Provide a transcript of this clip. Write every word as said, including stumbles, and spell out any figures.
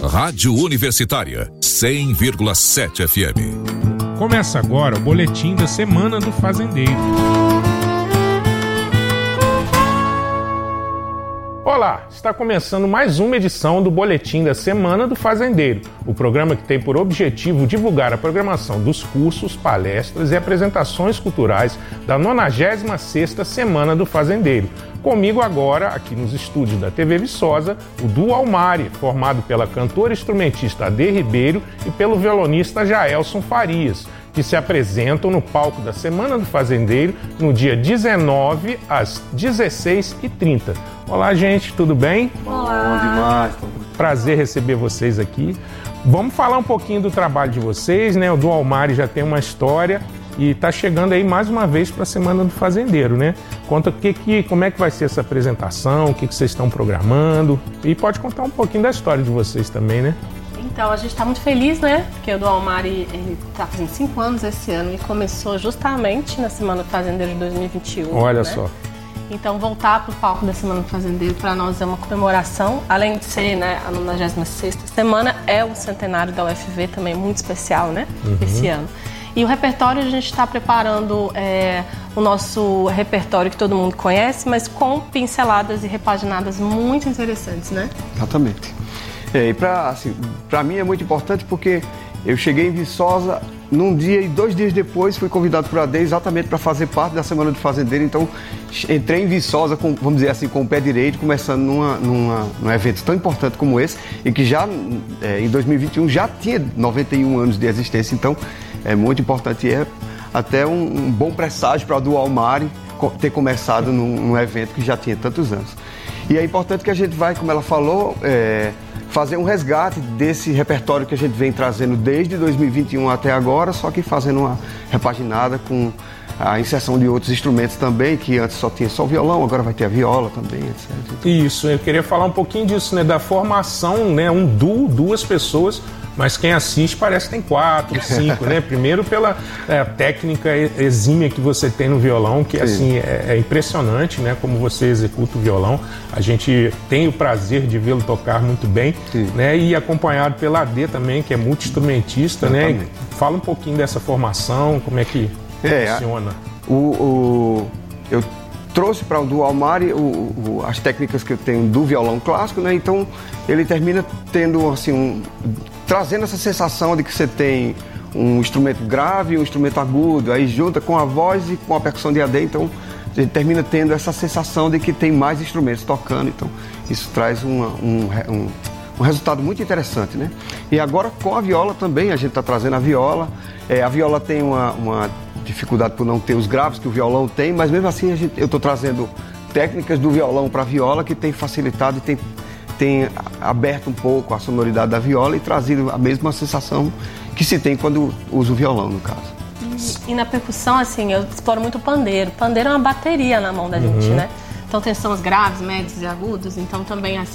Rádio Universitária, cem vírgula sete F M. Começa agora o Boletim da Semana do Fazendeiro. Olá, está começando mais uma edição do Boletim da Semana do Fazendeiro, o programa que tem por objetivo divulgar a programação dos cursos, palestras e apresentações culturais da nonagésima sexta Semana do Fazendeiro. Comigo agora, aqui nos estúdios da T V Viçosa, o duo Almari, formado pela cantora e instrumentista Ade Ribeiro e pelo violonista Jaelson Farias, que se apresentam no palco da Semana do Fazendeiro no dia dezenove, às dezesseis e trinta. Olá, gente, tudo bem? Olá! Bom demais! Prazer receber vocês aqui. Vamos falar um pouquinho do trabalho de vocês, né? O duo Almari já tem uma história e está chegando aí mais uma vez para a Semana do Fazendeiro, né? Conta o que que, como é que vai ser essa apresentação, o que que vocês estão programando e pode contar um pouquinho da história de vocês também, né? Então, a gente está muito feliz, né? Porque o duo Almari está fazendo cinco anos esse ano e começou justamente na Semana do Fazendeiro de dois mil e vinte e um. Olha, né? Só. Então, voltar para o palco da Semana do Fazendeiro para nós é uma comemoração, além de ser, né, a nonagésima sexta semana, é o centenário da U F V também, muito especial, né? Uhum. Esse ano. E o repertório, a gente está preparando é, o nosso repertório que todo mundo conhece, mas com pinceladas e repaginadas muito interessantes, né? Exatamente. É, e para assim, para mim é muito importante porque eu cheguei em Viçosa num dia e dois dias depois fui convidado por Ade exatamente para fazer parte da Semana do Fazendeiro. Então entrei em Viçosa, com, vamos dizer assim, com o pé direito, começando numa, numa, num evento tão importante como esse e que já é, em dois mil e vinte e um já tinha noventa e um anos de existência. Então é muito importante e é até um, um bom presságio para o duo Almari ter começado num, num evento que já tinha tantos anos. E é importante que a gente vai, como ela falou, é, fazer um resgate desse repertório que a gente vem trazendo desde dois mil e vinte e um até agora, só que fazendo uma repaginada com a inserção de outros instrumentos também, que antes só tinha só o violão, agora vai ter a viola também, etcétera. Isso, eu queria falar um pouquinho disso, né, da formação, né, um duo, duas pessoas, mas quem assiste parece que tem quatro, cinco, né? Primeiro pela é, técnica exímia que você tem no violão, que assim é, é impressionante, né? Como você executa o violão. A gente tem o prazer de vê-lo tocar muito bem, Sim. né? E acompanhado pela Ade também, que é multi-instrumentista, né? E fala um pouquinho dessa formação, como é que é, funciona. O, o, eu trouxe para o duo Almari o, o, as técnicas que eu tenho do violão clássico, né? Então ele termina tendo assim um trazendo essa sensação de que você tem um instrumento grave, um instrumento agudo, aí junta com a voz e com a percussão de Ade, então a gente termina tendo essa sensação de que tem mais instrumentos tocando, então isso traz uma, um, um, um resultado muito interessante, né? E agora com a viola também, a gente está trazendo a viola, é, a viola tem uma, uma dificuldade por não ter os graves que o violão tem, mas mesmo assim a gente, eu estou trazendo técnicas do violão para a viola que tem facilitado e tem tem aberto um pouco a sonoridade da viola e trazido a mesma sensação que se tem quando usa o violão, no caso. E, e na percussão, assim, eu exploro muito o pandeiro. O pandeiro é uma bateria na mão da gente, uhum. né? Então tem sons graves, médios e agudos, então também, assim,